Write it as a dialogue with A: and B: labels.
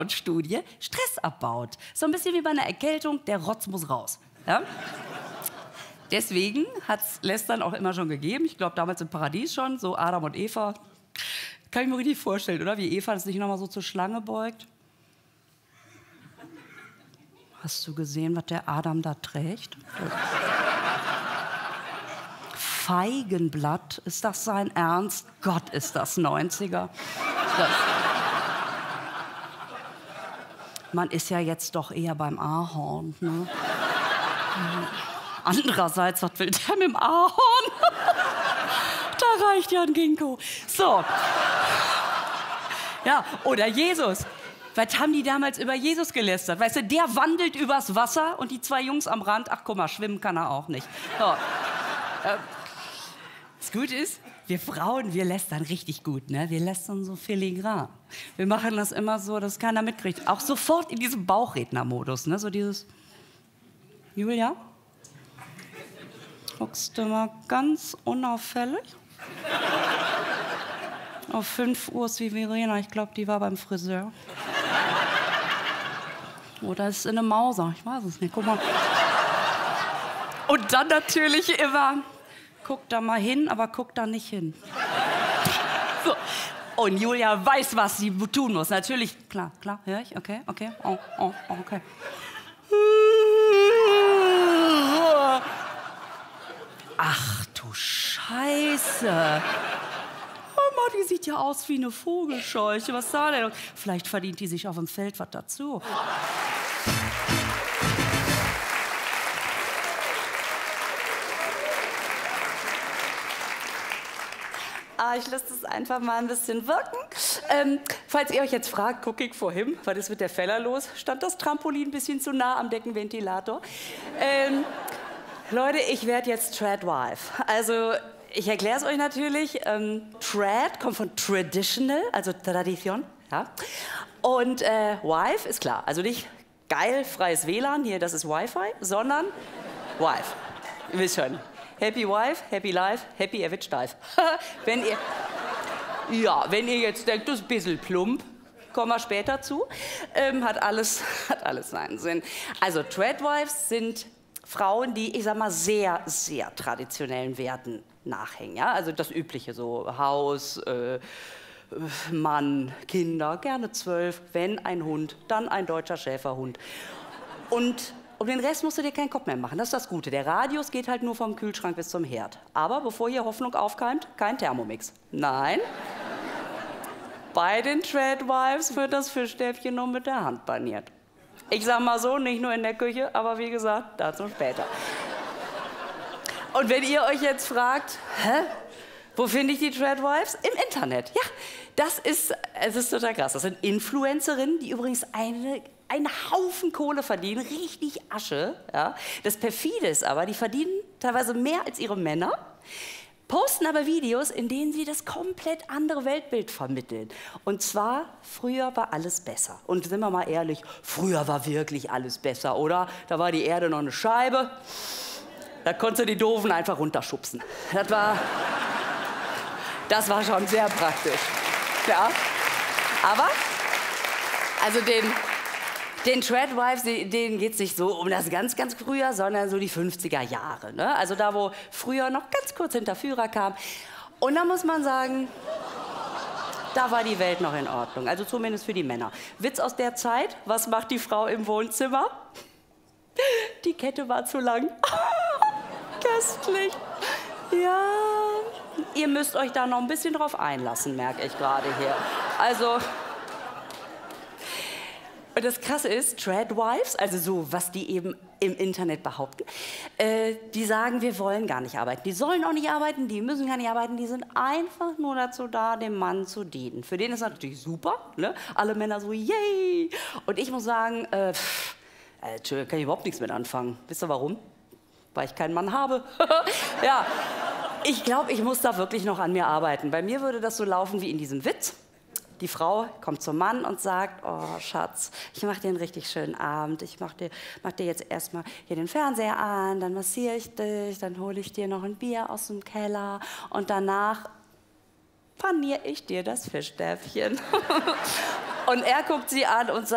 A: und Studie Stress abbaut. So ein bisschen wie bei einer Erkältung, der Rotz muss raus. Ja? Deswegen hat es Lästern auch immer schon gegeben. Ich glaube, damals im Paradies schon, so Adam und Eva. Kann ich mir richtig vorstellen, oder? Wie Eva das sich nochmal so zur Schlange beugt. Hast du gesehen, was der Adam da trägt? Feigenblatt, ist das sein Ernst? Gott, ist das 90er. Man ist ja jetzt doch eher beim Ahorn, ne? Andererseits, was will der mit dem Ahorn? Da reicht ja ein Ginkgo. So. Ja, oder Jesus. Was haben die damals über Jesus gelästert? Weißt du, der wandelt übers Wasser und die zwei Jungs am Rand, ach guck mal, schwimmen kann er auch nicht. So. Das Gute ist, wir Frauen, wir lästern richtig gut, ne? Wir lästern so filigran. Wir machen das immer so, dass keiner mitkriegt. Auch sofort in diesem Bauchrednermodus, ne? So dieses, Julia, guckst du mal ganz unauffällig? Auf 5 Uhr ist wie Verena, ich glaube, die war beim Friseur. Oder ist in eine Mauser, ich weiß es nicht, guck mal. Und dann natürlich immer, guck da mal hin, aber guck da nicht hin. So. Und Julia weiß, was sie tun muss. Natürlich, klar, höre ich, okay, oh, okay. Ach du Scheiße. Die sieht ja aus wie eine Vogelscheuche. Was da denn? Vielleicht verdient die sich auf dem Feld was dazu. Ich lasse das einfach mal ein bisschen wirken. Falls ihr euch jetzt fragt, guck ich vorhin, was ist mit der Feller los? Stand das Trampolin ein bisschen zu nah am Deckenventilator? Leute, ich werde jetzt Tradwife. Also, ich erkläre es euch natürlich. Trad kommt von Traditional, also Tradition. Ja? Und Wife ist klar. Also nicht geil, freies WLAN, hier, das ist Wi-Fi, sondern Wife. Ihr wisst schon. Happy Wife, Happy Life, Happy er wird steif. wenn ihr jetzt denkt, das ist ein bisschen plump, kommen wir später zu, hat alles seinen Sinn. Also Tradwives sind Frauen, die, ich sag mal, sehr, sehr traditionellen Werten nachhängen. Ja? Also das Übliche, so Haus, Mann, Kinder, gerne 12, wenn ein Hund, dann ein deutscher Schäferhund. Und um den Rest musst du dir keinen Kopf mehr machen, das ist das Gute. Der Radius geht halt nur vom Kühlschrank bis zum Herd. Aber bevor hier Hoffnung aufkeimt, kein Thermomix. Nein, bei den Tradwives wird das Fischstäbchen nur mit der Hand paniert. Ich sag mal so, nicht nur in der Küche, aber wie gesagt, dazu später. Und wenn ihr euch jetzt fragt, wo finde ich die Tradwives? Im Internet. Ja, es ist total krass. Das sind Influencerinnen, die übrigens einen Haufen Kohle verdienen, richtig Asche. Ja. Das Perfide ist aber, die verdienen teilweise mehr als ihre Männer, posten aber Videos, in denen sie das komplett andere Weltbild vermitteln. Und zwar, früher war alles besser. Und sind wir mal ehrlich, früher war wirklich alles besser, oder? Da war die Erde noch eine Scheibe, da konntest du die Doofen einfach runterschubsen. Das war schon sehr praktisch. Ja. Aber, also den Tradwives, denen geht es nicht so um das ganz, ganz früher, sondern so die 50er Jahre. Ne? Also da, wo früher noch ganz kurz hinter Führer kam. Und da muss man sagen, da war die Welt noch in Ordnung. Also zumindest für die Männer. Witz aus der Zeit, was macht die Frau im Wohnzimmer? Die Kette war zu lang. Köstlich. Ja, ihr müsst euch da noch ein bisschen drauf einlassen, merke ich gerade hier. Also... Und das Krasse ist, Tradwives, also so, was die eben im Internet behaupten, die sagen, wir wollen gar nicht arbeiten. Die sollen auch nicht arbeiten, die müssen gar nicht arbeiten, die sind einfach nur dazu da, dem Mann zu dienen. Für den ist das natürlich super, ne? Alle Männer so, yay! Und ich muss sagen, kann ich überhaupt nichts mit anfangen. Wisst ihr warum? Weil ich keinen Mann habe. Ja, ich glaube, ich muss da wirklich noch an mir arbeiten. Bei mir würde das so laufen wie in diesem Witz. Die Frau kommt zum Mann und sagt, oh Schatz, ich mache dir einen richtig schönen Abend. Ich mach dir jetzt erstmal hier den Fernseher an, dann massiere ich dich, dann hole ich dir noch ein Bier aus dem Keller und danach paniere ich dir das Fischstäbchen. Und er guckt sie an und sagt,